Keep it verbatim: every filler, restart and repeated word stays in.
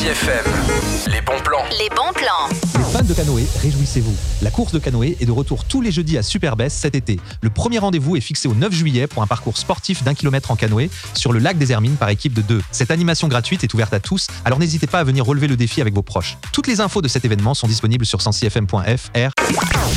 F M. Les bons plans. Les bons plans. Les fans de canoë, réjouissez-vous. La course de canoë est de retour tous les jeudis à Superbès cet été. Le premier rendez-vous est fixé au neuf juillet pour un parcours sportif d'un kilomètre en canoë sur le lac des Hermines par équipe de deux. Cette animation gratuite est ouverte à tous, alors n'hésitez pas à venir relever le défi avec vos proches. Toutes les infos de cet événement sont disponibles sur cent six f m point f r.